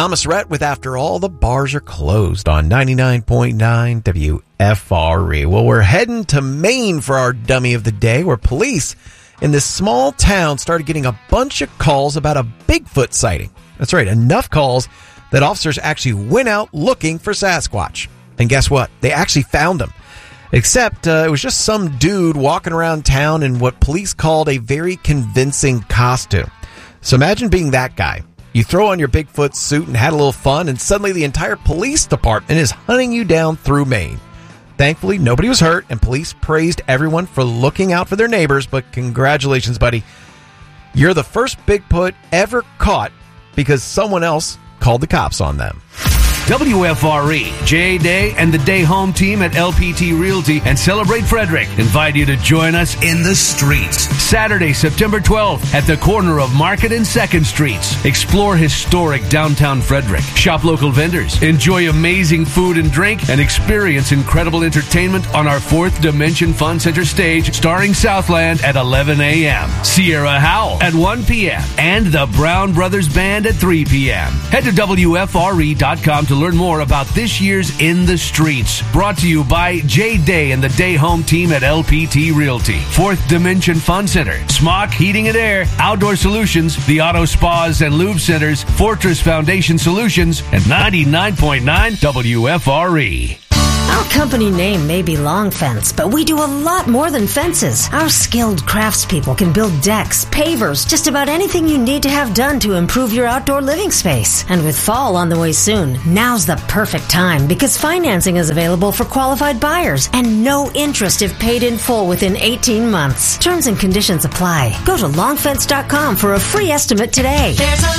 Thomas Rhett with After All the Bars Are Closed on 99.9 WFRE. Well, we're heading to Maine for our dummy of the day, where police in this small town started getting a bunch of calls about a Bigfoot sighting. That's right, enough calls that officers actually went out looking for Sasquatch. And guess what? They actually found him. Except it was just some dude walking around town in what police called a very convincing costume. So imagine being that guy. You throw on your Bigfoot suit and had a little fun, and suddenly the entire police department is hunting you down through Maine. Thankfully, nobody was hurt, and police praised everyone for looking out for their neighbors, but congratulations, buddy. You're the first Bigfoot ever caught because someone else called the cops on them. WFRE, Jay Day, and the Day Home team at LPT Realty and Celebrate Frederick invite you to join us in the streets. Saturday, September 12th at the corner of Market and 2nd Streets. Explore historic downtown Frederick. Shop local vendors. Enjoy amazing food and drink and experience incredible entertainment on our 4th Dimension Fun Center stage starring Southland at 11 a.m. Sierra Howell at 1 p.m. and the Brown Brothers Band at 3 p.m. Head to WFRE.com to learn more about this year's In the Streets. Brought to you by Jay Day and the Day Home team at LPT Realty. 4th Dimension Fun Center, Smock Heating and Air, Outdoor Solutions, the Auto Spas and Lube Centers, Fortress Foundation Solutions, and 99.9 WFRE. Our company name may be Long Fence, but we do a lot more than fences. Our skilled craftspeople can build decks, pavers, just about anything you need to have done to improve your outdoor living space. And with fall on the way soon, now's the perfect time because financing is available for qualified buyers and no interest if paid in full within 18 months. Terms and conditions apply. Go to longfence.com for a free estimate today. There's a